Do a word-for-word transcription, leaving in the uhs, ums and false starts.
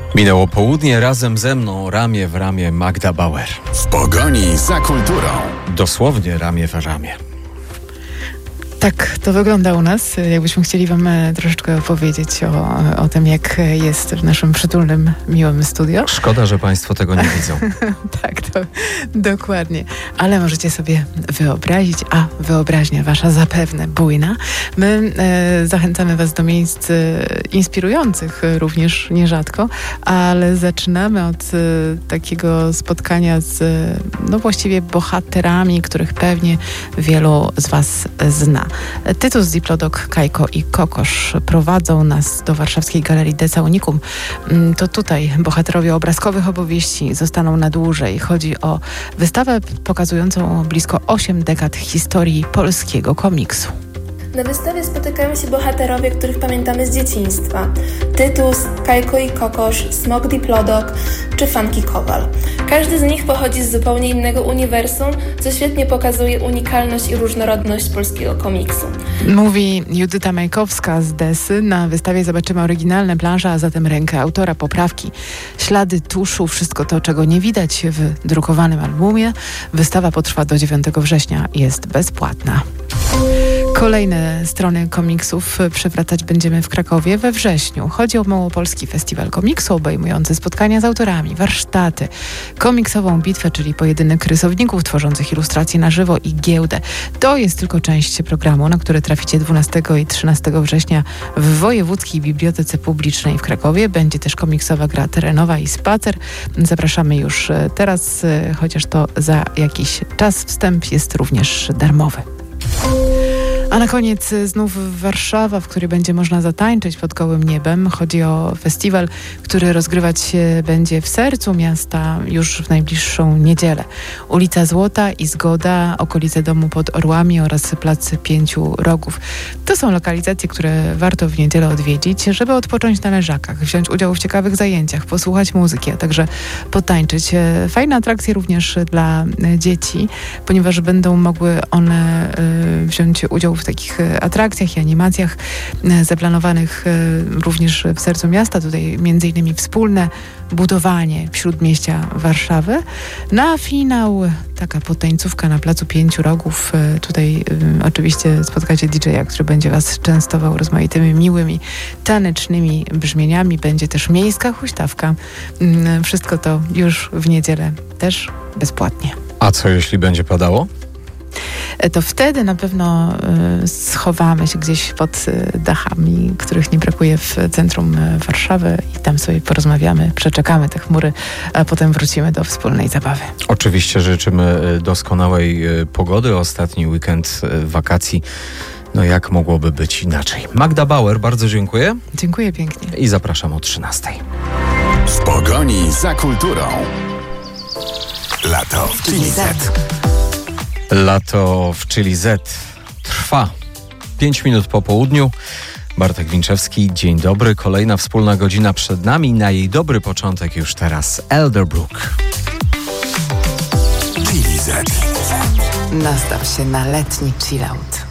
Minęło południe, razem ze mną ramię w ramię Magda Bauer. W pogoni za kulturą. Dosłownie ramię w ramię. Tak to wygląda u nas. Jakbyśmy chcieli wam troszeczkę opowiedzieć o, o tym, jak jest w naszym przytulnym, miłym studio. Szkoda, że państwo tego nie widzą. Tak, to dokładnie. Ale możecie sobie wyobrazić, a wyobraźnia wasza zapewne bujna. My e, zachęcamy was do miejsc e, inspirujących również nierzadko, ale zaczynamy od e, takiego spotkania z no właściwie bohaterami, których pewnie wielu z was zna. Tytus, Diplodok, Kajko i Kokosz prowadzą nas do warszawskiej Galerii Deca Unicum. To tutaj bohaterowie obrazkowych opowieści zostaną na dłużej. Chodzi o wystawę pokazującą blisko osiem dekad historii polskiego komiksu. Na wystawie spotykają się bohaterowie, których pamiętamy z dzieciństwa. Tytus, Kajko i Kokosz, Smok Diplodok czy Funky Kowal. Każdy z nich pochodzi z zupełnie innego uniwersum, co świetnie pokazuje unikalność i różnorodność polskiego komiksu. Mówi Judyta Majkowska z Desy. Na wystawie zobaczymy oryginalne plansze, a zatem rękę autora, poprawki, ślady tuszu, wszystko to, czego nie widać w drukowanym albumie. Wystawa potrwa do dziewiątego września i jest bezpłatna. Kolejne strony komiksów przewracać będziemy w Krakowie we wrześniu. Chodzi o Małopolski Festiwal Komiksu, obejmujący spotkania z autorami, warsztaty, komiksową bitwę, czyli pojedynek rysowników tworzących ilustracje na żywo i giełdę. To jest tylko część programu, na który traficie dwunastego i trzynastego września w Wojewódzkiej Bibliotece Publicznej w Krakowie. Będzie też komiksowa gra terenowa i spacer. Zapraszamy już teraz, chociaż to za jakiś czas. Wstęp jest również darmowy. A na koniec znów Warszawa, w której będzie można zatańczyć pod gołym niebem. Chodzi o festiwal, który rozgrywać się będzie w sercu miasta już w najbliższą niedzielę. Ulica Złota i Zgoda, okolice domu pod Orłami oraz Plac Pięciu Rogów. To są lokalizacje, które warto w niedzielę odwiedzić, żeby odpocząć na leżakach, wziąć udział w ciekawych zajęciach, posłuchać muzyki, a także potańczyć. Fajne atrakcje również dla dzieci, ponieważ będą mogły one wziąć udział w takich atrakcjach i animacjach zaplanowanych również w sercu miasta. Tutaj między innymi wspólne budowanie śródmieścia Warszawy. Na finał taka potańcówka na Placu Pięciu Rogów. Tutaj y, oczywiście spotkacie didżeja, który będzie was częstował rozmaitymi miłymi, tanecznymi brzmieniami. Będzie też miejska huśtawka. Y, wszystko to już w niedzielę też bezpłatnie. A co jeśli będzie padało? To wtedy na pewno y, schowamy się gdzieś pod y, dachami, których nie brakuje w centrum y, Warszawy i tam sobie porozmawiamy, przeczekamy te chmury, a potem wrócimy do wspólnej zabawy. Oczywiście życzymy doskonałej y, pogody. Ostatni weekend y, wakacji. No jak mogłoby być inaczej? Magda Bauer, bardzo dziękuję. Dziękuję pięknie. I zapraszam o trzynastej. W pogoni za kulturą. Lato w Chili Z. Lato w Chili Z trwa. Pięć minut po południu. Bartek Winczewski, dzień dobry. Kolejna wspólna godzina przed nami. Na jej dobry początek już teraz Elderbrook. Chili Z. Nastaw się na letni chillout.